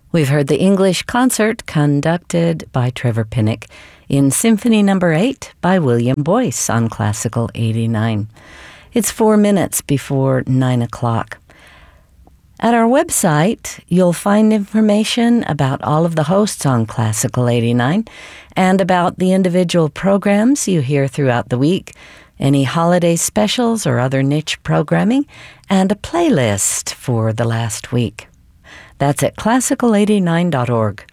We've heard the English concert conducted by Trevor Pinnock in Symphony No. 8 by William Boyce on Classical 89. It's 4 minutes before 9 o'clock. At our website, you'll find information about all of the hosts on Classical 89 and about the individual programs you hear throughout the week, any holiday specials or other niche programming, and a playlist for the last week. That's at classical89.org.